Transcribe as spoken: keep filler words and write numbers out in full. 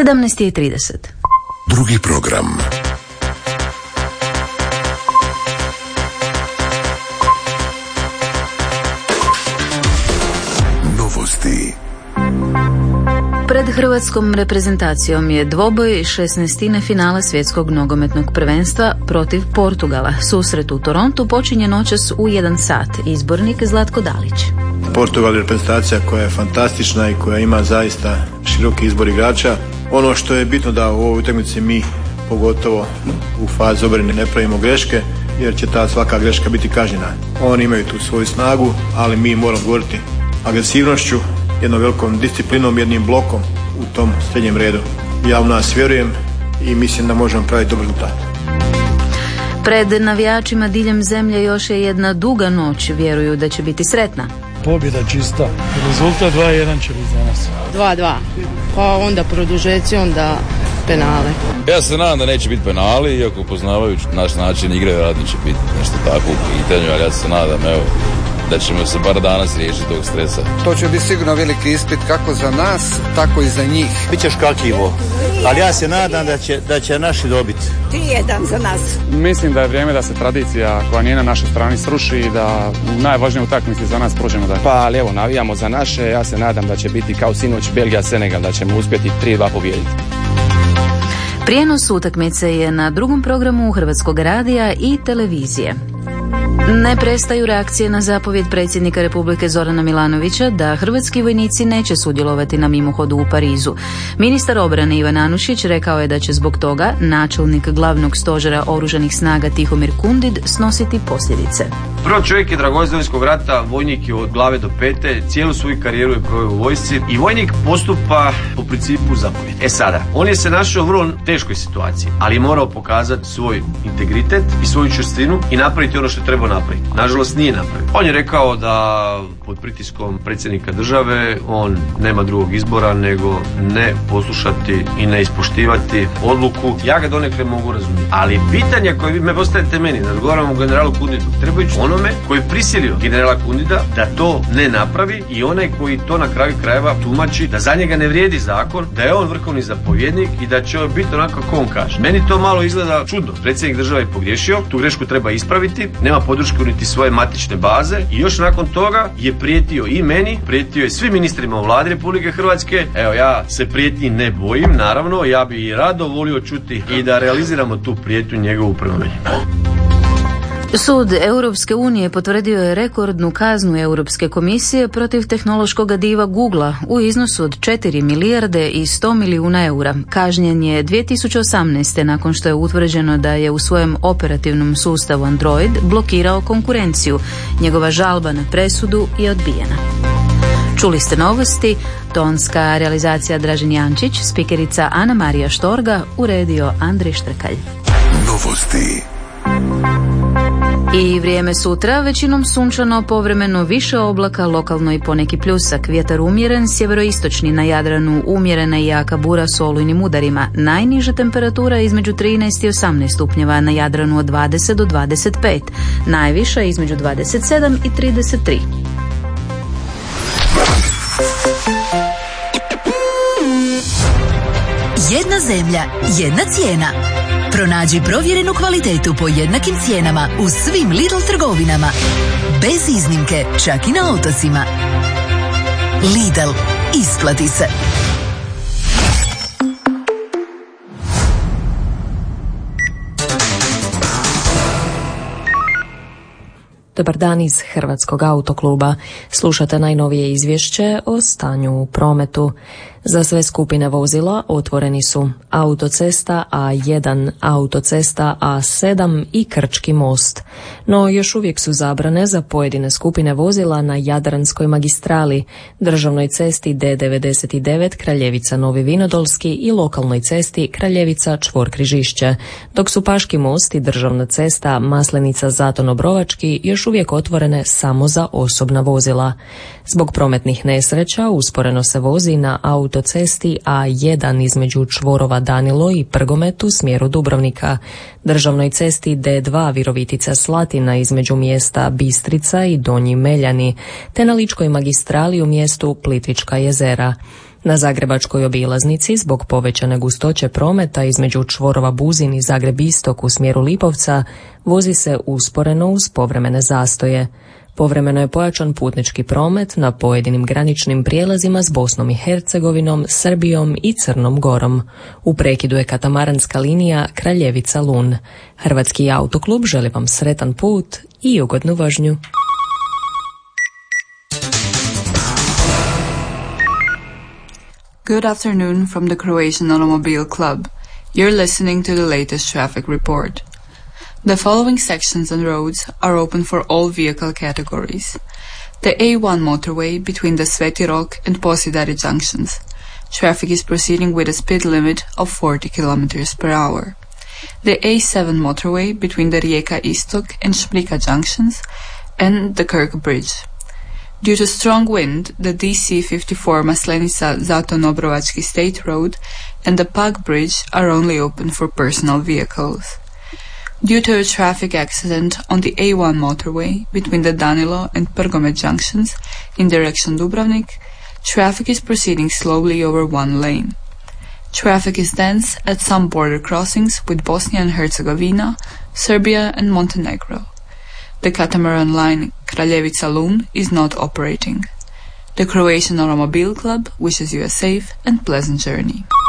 sedamnaest i trideset. Drugi program. Novosti. Pred hrvatskom reprezentacijom je dvoboj šesnaestine finala svjetskog nogometnog prvenstva protiv Portugala. Susret u Torontu počinje noćas u jedan sat. Izbornik Zlatko Dalić. Portugal je reprezentacija koja je fantastična i koja ima zaista široki izbor igrača. Ono što je bitno da u ovoj utakmici mi, pogotovo u fazi obrane, ne pravimo greške, jer će ta svaka greška biti kažnjena. Oni imaju tu svoju snagu, ali mi moramo govoriti agresivnošću, jednom velikom disciplinom, jednim blokom u tom srednjem redu. Ja u nas vjerujem i mislim da možemo praviti dobar rezultat. Pred navijačima diljem zemlje još je jedna duga noć, vjeruju da će biti sretna. Pobjeda čista. Rezultat dva jedan će biti za nas. dva dva. Pa onda produžeci, onda penale. Ja se nadam da neće biti penali, iako poznavajući naš način igre, vjerojatno će biti nešto tako u pitanju, ali ja se nadam, evo, da ćemo se bar danas riješiti tog stresa. To će biti sigurno veliki ispit kako za nas, tako i za njih. Biće škakljivo, ali ja se nadam da će, da će naši dobiti. tri jedan za nas. Mislim da je vrijeme da se tradicija koja nije na našoj strani sruši i da u najvažnijoj utakmici za nas prođemo dalje. Pa ali evo, navijamo za naše, ja se nadam da će biti kao sinoć Belgija-Senegal, da ćemo uspjeti tri dva pobijediti. Prijenos utakmice je na drugom programu Hrvatskog radija i televizije. Ne prestaju reakcije na zapovjed predsjednika Republike Zorana Milanovića da hrvatski vojnici neće sudjelovati na mimohodu u Parizu. Ministar obrane Ivan Anušić rekao je da će zbog toga načelnik glavnog stožera oružanih snaga Tihomir Kundid snositi posljedice. Prvo, čovjek je dragovoljac Domovinskog rata, vojnik je od glave do pete, cijelu svoju karijeru je proveo u vojsci i vojnik postupa po principu zapovjedi. E sada, on je se našao u vrlo teškoj situaciji, ali je morao pokazati svoj integritet i svoju čvrstinu i napraviti ono što treba napraviti. Nažalost nije napravio. On je rekao da pod pritiskom predsjednika države on nema drugog izbora nego ne poslušati i ne ispoštivati odluku. Ja ga donekle mogu razumjeti. Ali pitanje koje vi me postavite meni, da odgovaramo generalu Kundidu, treba ići onome koji je prisilio generala Kundida da to ne napravi i onaj koji to na kraju krajeva tumači da za njega ne vrijedi zakon, da je on vrhovni zapovjednik i da će on biti onako kako on kaže. Meni to malo izgleda čudno. Predsjednik države je pogriješio, tu grešku treba ispraviti, nema podršku niti svoje matične baze i još nakon toga je prijetio i meni, prijetio je svim ministrima u vladi Republike Hrvatske. Evo, ja se prijetnji ne bojim, naravno, ja bi i rado volio čuti i da realiziramo tu prijetnju njegovu prema meni. Sud Europske unije potvrdio je rekordnu kaznu Europske komisije protiv tehnološkog diva Googlea u iznosu od četiri milijarde i sto milijuna eura. Kažnjen je dvije tisuće osamnaeste nakon što je utvrđeno da je u svojem operativnom sustavu Android blokirao konkurenciju. Njegova žalba na presudu je odbijena. Čuli ste novosti, tonska realizacija Dražen Jančić, spikerica Ana Marija Štorga, uredio Andrej Štrkalj. Novosti. I vrijeme sutra, većinom sunčano, povremeno više oblaka, lokalno i poneki pljusak, vjetar umjeren, sjeveroistočni, na Jadranu umjerena i jaka bura s olujnim udarima, najniža temperatura između trinaest i osamnaest stupnjeva, na Jadranu od dvadeset do dvadeset pet, najviša između dvadeset sedam i trideset tri. Jedna zemlja, jedna cijena. Pronađi provjerenu kvalitetu po jednakim cijenama u svim Lidl trgovinama. Bez iznimke, čak i na otocima. Lidl, isplati se. Dobar dan iz Hrvatskog autokluba. Slušate najnovije izvješće o stanju u prometu. Za sve skupine vozila otvoreni su autocesta A jedan, autocesta A sedam i Krčki most. No još uvijek su zabrane za pojedine skupine vozila na Jadranskoj magistrali, državnoj cesti D devedeset devet Kraljevica Novi Vinodolski i lokalnoj cesti Kraljevica Čvor Križišće, dok su Paški most i državna cesta Maslenica Zaton Obrovački još uvijek otvorene samo za osobna vozila. Zbog prometnih nesreća usporeno se vozi na autocesti A jedan između čvorova Danilo i Prgomet u smjeru Dubrovnika, državnoj cesti D dva Virovitica Slatina između mjesta Bistrica i Donji Meljani, te na Ličkoj magistrali u mjestu Plitvička jezera. Na zagrebačkoj obilaznici zbog povećane gustoće prometa između čvorova Buzin i Zagreb Istok u smjeru Lipovca vozi se usporeno uz povremene zastoje. Povremeno je pojačan putnički promet na pojedinim graničnim prijelazima s Bosnom i Hercegovinom, Srbijom i Crnom Gorom. U prekidu je katamaranska linija Kraljevica-Lun. Hrvatski autoklub želi vam sretan put i ugodnu vožnju. Good afternoon from the Croatian Automobile Club. You're listening to the latest traffic report. The following sections and roads are open for all vehicle categories. The A one motorway between the Sveti Rok and Posidari junctions. Traffic is proceeding with a speed limit of forty kilometers per hour. The A seven motorway between the Rijeka Istok and Šplika junctions and the Kirk Bridge. Due to strong wind, the D C fifty-four Maslenica-Zaton Obrovački State Road and the Pag Bridge are only open for personal vehicles. Due to a traffic accident on the A one motorway between the Danilo and Prgomet junctions in direction Dubrovnik, traffic is proceeding slowly over one lane. Traffic is dense at some border crossings with Bosnia and Herzegovina, Serbia and Montenegro. The catamaran line Kraljevica-Lun is not operating. The Croatian Automobile Club wishes you a safe and pleasant journey.